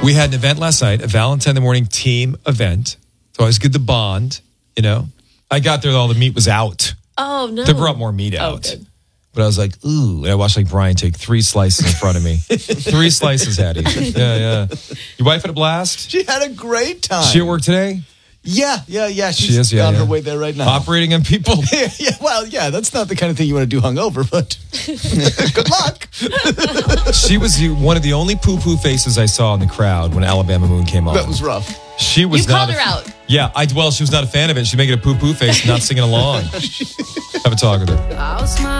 We had an event last night, a Valentine in the Morning team event. So I was good to bond, you know. I got there, all the meat was out. Oh, no. They brought more meat out. Good. But I was like, ooh. And I watched like Brian take 3 slices in front of me. 3 slices, Hattie. Yeah. Your wife had a blast? She had a great time. She at work today? Yeah. She's on her way there right now. Operating on people? Yeah, that's not the kind of thing you want to do hungover, but good luck. She was one of the only poo-poo faces I saw in the crowd when Alabama Moon came on. That was rough. She was You called her out. Yeah, she was not a fan of it. She's making a poo-poo face, not singing along. Have a talk with her.